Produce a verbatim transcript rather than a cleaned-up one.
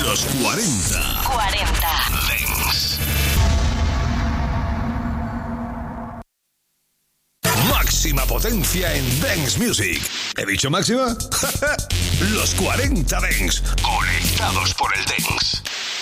Los cuarenta. cuarenta. Dance. Máxima potencia en Dance Music. ¿He dicho máxima? Los cuarenta Dance. Conectados por el Dance.